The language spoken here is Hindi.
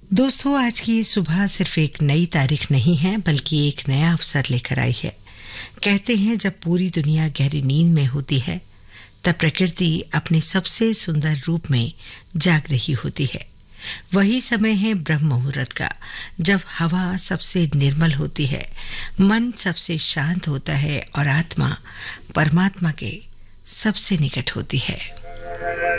दोस्तों, आज की ये सुबह सिर्फ एक नई तारीख नहीं है बल्कि एक नया अवसर लेकर आई है। कहते हैं जब पूरी दुनिया गहरी नींद में होती है तब प्रकृति अपने सबसे सुंदर रूप में जाग रही होती है। वही समय है ब्रह्म मुहूर्त का, जब हवा सबसे निर्मल होती है, मन सबसे शांत होता है और आत्मा परमात्मा के सबसे निकट होती है।